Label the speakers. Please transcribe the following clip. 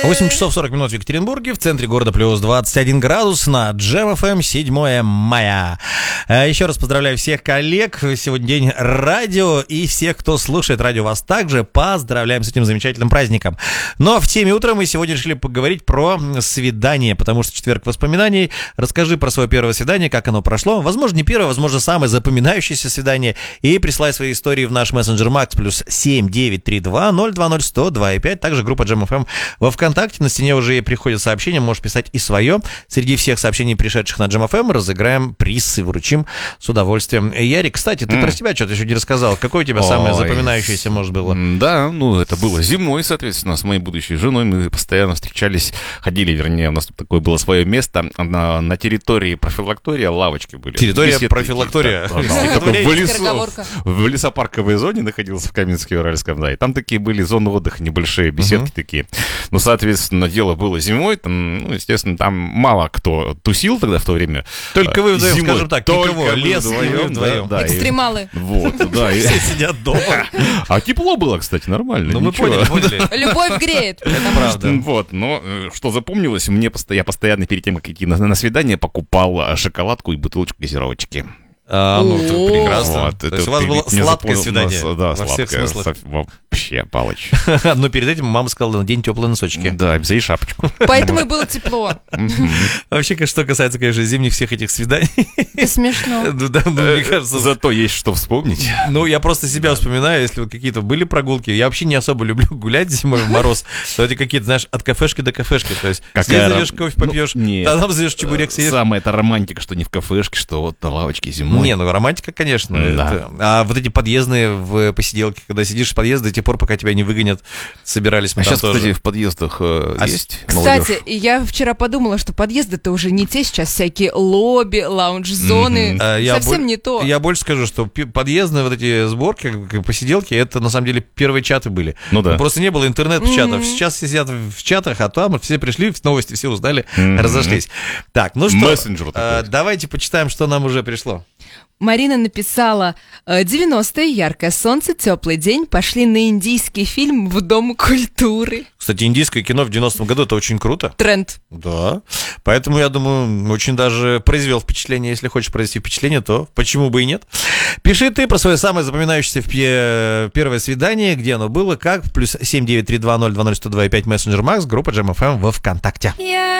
Speaker 1: 8 часов 40 минут в Екатеринбурге, в центре города плюс 21 градус на Джем FM, 7 мая. Еще раз поздравляю всех коллег, сегодня день радио, и всех, кто слушает радио, вас также поздравляем с этим замечательным праздником. Но в теме утра мы сегодня решили поговорить про свидание, потому что четверг воспоминаний. Расскажи про свое первое свидание, как оно прошло. Возможно, не первое, возможно, самое запоминающееся свидание. И присылай свои истории в наш мессенджер Макс плюс 7932-020-102,5. Также группа Джем FM во ВКонтакте. На стене уже приходят сообщения, можешь писать и свое. Среди всех сообщений, пришедших на Джем FM, мы разыграем приз и вручим с удовольствием. Ярик, кстати, ты про себя что-то еще не рассказал. Какое у тебя самое запоминающееся, может, было?
Speaker 2: Да, это было зимой, соответственно, с моей будущей женой. Мы постоянно встречались, ходили, вернее, у нас такое было свое место на территории профилактория, лавочки были.
Speaker 1: Территория профилактория.
Speaker 2: В лесопарковой зоне находился в Каменске-Уральском, да, и там такие были зоны отдыха, небольшие беседки такие. Ну, соответственно, дело было зимой, там, естественно, там мало кто тусил тогда в то время.
Speaker 1: Только вы вдвоем, скажем так, никого, лес
Speaker 2: вдвоем. Да,
Speaker 3: экстремалы.
Speaker 2: Вот, да.
Speaker 1: Все сидят дома.
Speaker 2: А тепло было, кстати, нормально.
Speaker 1: Ну, мы поняли.
Speaker 3: Любовь греет.
Speaker 1: Это правда.
Speaker 2: Вот, но что запомнилось, я постоянно перед тем, как идти на свидание, покупал шоколадку и бутылочку газировочки.
Speaker 1: Прекрасно.
Speaker 2: Вот,
Speaker 1: то есть у вас было сладкое свидание.
Speaker 2: Да,
Speaker 1: во всех
Speaker 2: сладкое.
Speaker 1: смыслах.
Speaker 2: Вообще, палыч.
Speaker 1: Но перед этим мама сказала: надень теплые носочки.
Speaker 2: Да, обязательно шапочку.
Speaker 3: Поэтому и было тепло.
Speaker 1: Вообще, что касается, конечно, зимних всех этих свиданий.
Speaker 3: Это смешно.
Speaker 1: Мне кажется...
Speaker 2: Зато есть что вспомнить.
Speaker 1: Ну, я просто себя вспоминаю, если вот какие-то были прогулки. Я вообще не особо люблю гулять зимой в мороз. То эти какие-то, знаешь, от кафешки до кафешки. То есть, съездишь, кофе попьешь, там съешь чебурек, съешь.
Speaker 2: Самая это романтика, что не в кафешке, что вот на лавочке зимой.
Speaker 1: Не, романтика, конечно.
Speaker 2: Да.
Speaker 1: А вот эти подъездные в посиделке, когда сидишь в подъезде до тех пор, пока тебя не выгонят, собирались мы там
Speaker 2: сейчас,
Speaker 1: тоже.
Speaker 2: Кстати, в подъездах есть
Speaker 3: Кстати,
Speaker 2: молодежь.
Speaker 3: Я вчера подумала, что подъезды-то уже не те, сейчас всякие лобби, лаунж-зоны. Совсем не то.
Speaker 1: Я больше скажу, что подъездные вот эти сборки, посиделки, это на самом деле первые чаты были.
Speaker 2: Ну да.
Speaker 1: Просто не было интернет-чатов. Сейчас все сидят в чатах, а там все пришли, новости все узнали, разошлись. Так, ну что,
Speaker 2: мессенджер
Speaker 1: давайте почитаем, что нам уже пришло.
Speaker 3: Марина написала: 90-е, яркое солнце, теплый день, пошли на индийский фильм в Дом культуры.
Speaker 1: Кстати, индийское кино в 90-м году — это очень круто.
Speaker 3: Тренд.
Speaker 1: Да, поэтому, я думаю, очень даже произвел впечатление. Если хочешь произвести впечатление, то почему бы и нет. Пиши ты про свое самое запоминающееся первое свидание, где оно было, как, плюс 7932-020-102,5 мессенджер Макс, группа Джем FM во ВКонтакте.